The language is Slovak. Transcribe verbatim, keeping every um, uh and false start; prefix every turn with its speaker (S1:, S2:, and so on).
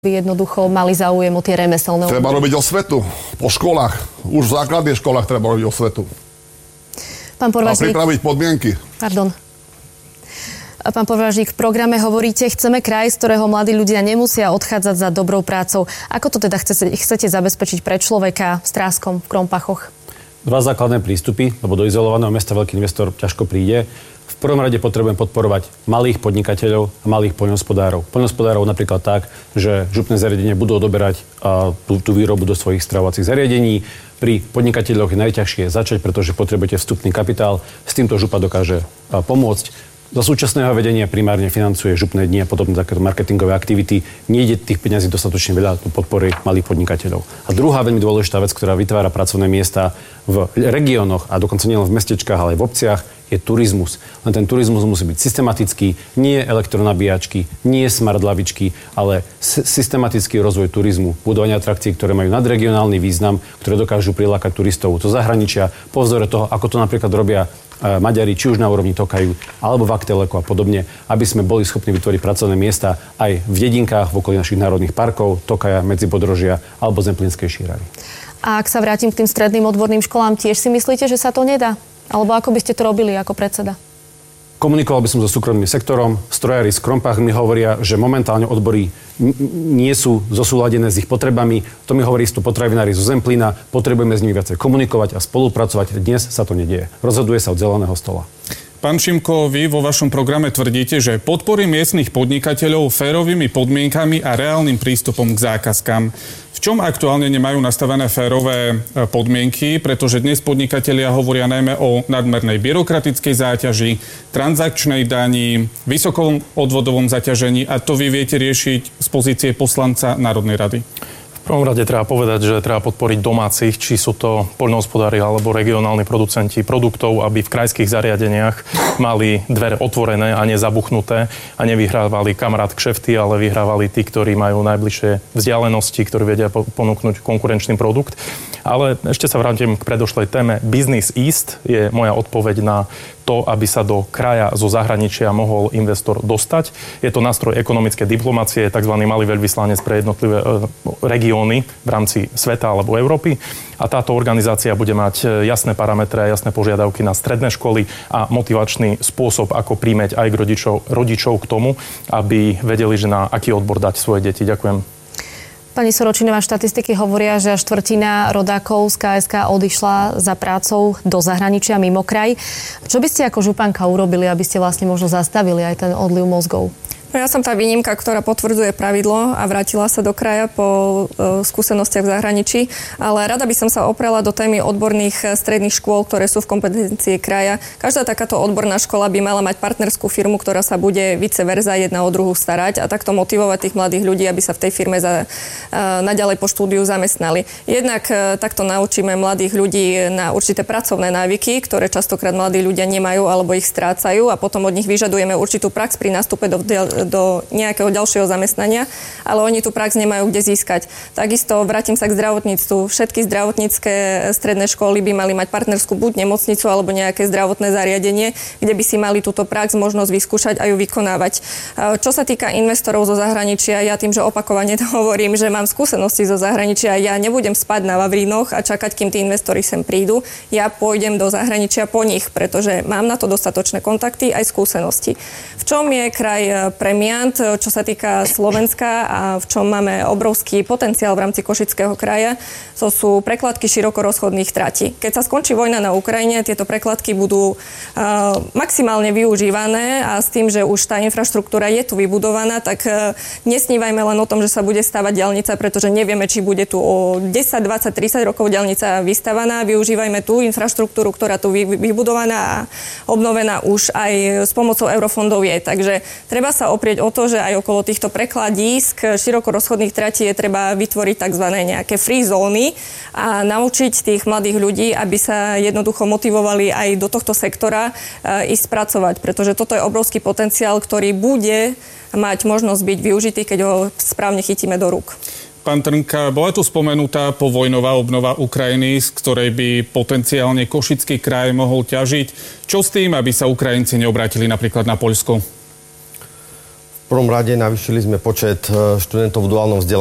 S1: by jednoducho mali záujem o tie remeselné odbory.
S2: Treba robiť osvetu po školách. Už v základných školách treba robiť osvetu.
S1: Pán Podvážnik.
S2: A pripraviť podmienky.
S1: Pardon. Pán Podvážnik, v programe hovoríte, chceme kraj, z ktorého mladí ľudia nemusia odchádzať za dobrou prácou. Ako to teda chcete, chcete zabezpečiť pre človeka v Stráskom, v Krompachoch?
S3: Dva základné prístupy, lebo do izolovaného mesta veľký investor ťažko príde. V prvom rade potrebujem podporovať malých podnikateľov a malých poľnohospodárov. Poľnohospodárov napríklad tak, že župné zariadenia budú odoberať uh, tú, tú výrobu do svojich stravovacích zariadení. Pri podnikateľoch je najťažšie začať, pretože potrebujete vstupný kapitál. S týmto župa dokáže uh, pomôcť. Za súčasného vedenia primárne financuje župné dni a podobné takéto marketingové aktivity. Nejde tých peňazí dostatočne veľa do podpory malých podnikateľov. A druhá veľmi dôležitá vec, ktorá vytvára pracovné miesta v regiónoch a dokonca nielen v mestečkách, ale aj v obciach, je turizmus. Len ten turizmus musí byť systematický, nie elektronabíjačky, nie smart lavičky, ale systematický rozvoj turizmu, budovanie atrakcií, ktoré majú nadregionálny význam, ktoré dokážu prilákať turistov do zahraničia, po vzore toho, ako to napríklad robia Maďari, či už na úrovni Tokaju, alebo v Akteleku a podobne, aby sme boli schopní vytvoriť pracovné miesta aj v dedinkách, v okolí našich národných parkov, Tokaja, Medzipodrožia alebo Zemplínskej šírary. A ak sa vrátim k tým stredným odborným školám, tiež si myslíte, že sa to nedá? Alebo ako by ste to robili ako predseda? Komunikoval by som so súkromným sektorom. Strojári z Krompach mi hovoria, že momentálne odbory n- nie sú zosúladené s ich potrebami. To mi hovorí istú potravinári zo Zemplína. Potrebujeme s nimi viacej komunikovať a spolupracovať. Dnes sa to nedieje. Rozhoduje sa od zeleného stola.
S4: Pán Šimko, vy vo vašom programe tvrdíte, že podporí miestnych podnikateľov férovými podmienkami a reálnym prístupom k zákazkám. V čom aktuálne nemajú nastavené férové podmienky, pretože dnes podnikatelia hovoria najmä o nadmernej byrokratickej záťaži, transakčnej dani, vysokom odvodovom zaťažení a to vy viete riešiť z pozície poslanca Národnej rady.
S5: V prvom rade treba povedať, že treba podporiť domácich, či sú to poľnohospodári alebo regionálni producenti produktov, aby v krajských zariadeniach mali dvere otvorené a nezabuchnuté a nevyhrávali kamarát kšefty, ale vyhrávali tí, ktorí majú najbližšie vzdialenosti, ktorí vedia ponúknuť konkurenčný produkt. Ale ešte sa vrátim k predošlej téme. Business East je moja odpoveď na to, aby sa do kraja zo zahraničia mohol investor dostať. Je to nástroj ekonomickej diplomácie, tzv. Malý veľvyslanec pre jednotlivé e, regióny v rámci sveta alebo Európy. A táto organizácia bude mať jasné parametre a jasné požiadavky na stredné školy a motivačný spôsob, ako príjmeť aj rodičov, rodičov k tomu, aby vedeli, že na aký odbor dať svoje deti. Ďakujem.
S1: Pani Soročinová, štatistiky hovoria, že štvrtina rodákov z ká es ká odišla za prácou do zahraničia mimo kraj. Čo by ste ako županka urobili, aby ste vlastne možno zastavili aj ten odliv mozgov?
S6: No ja som tá výnimka, ktorá potvrdzuje pravidlo a vrátila sa do kraja po e, skúsenostiach v zahraničí, ale rada by som sa oprela do témy odborných stredných škôl, ktoré sú v kompetencii kraja. Každá takáto odborná škola by mala mať partnerskú firmu, ktorá sa bude vice versa jedna o druhú starať a takto motivovať tých mladých ľudí, aby sa v tej firme za, e, naďalej po štúdiu zamestnali. Jednak e, takto naučíme mladých ľudí na určité pracovné návyky, ktoré častokrát mladí ľudia nemajú alebo ich strácajú a potom od nich vyžadujeme určitú prax pri nástupe do do nejakého ďalšieho zamestnania, ale oni tú prax nemajú kde získať. Takisto vrátim sa k zdravotníctvu. Všetky zdravotnícke stredné školy by mali mať partnerskú buď nemocnicu alebo nejaké zdravotné zariadenie, kde by si mali túto prax možnosť vyskúšať a ju vykonávať. Čo sa týka investorov zo zahraničia, ja tým, že opakovane to hovorím, že mám skúsenosti zo zahraničia, ja nebudem spať na Vavrínoch a čakať, kým tí investori sem prídu. Ja pôjdem do zahraničia po nich, pretože mám na to dostatočné kontakty aj skúsenosti. V čom je kraj premiant, čo sa týka Slovenska a v čom máme obrovský potenciál v rámci Košického kraja, to sú prekladky širokorozchodných tratí. Keď sa skončí vojna na Ukrajine, tieto prekladky budú uh, maximálne využívané a s tým, že už tá infraštruktúra je tu vybudovaná, tak uh, nesnívajme len o tom, že sa bude stavať diaľnica, pretože nevieme, či bude tu o desať, dvadsať, tridsať rokov diaľnica vystavaná. Využívajme tú infraštruktúru, ktorá tu vy, vybudovaná a obnovená už aj s pomocou eurofondov je. Takže treba sa oprieť o to, že aj okolo týchto prekladísk širokorozchodných tratí je treba vytvoriť tzv. Nejaké free zóny a naučiť tých mladých ľudí, aby sa jednoducho motivovali aj do tohto sektora e, ísť pracovať, pretože toto je obrovský potenciál, ktorý bude mať možnosť byť využitý, keď ho správne chytíme do rúk.
S4: Pán Trnka, bola tu spomenutá povojnová obnova Ukrajiny, z ktorej by potenciálne Košický kraj mohol ťažiť. Čo s tým, aby sa Ukrajinci neobrátili napríklad na Poľsko?
S3: V
S7: prvom rade navýšili sme počet študentov v duálnom vzdelávaní.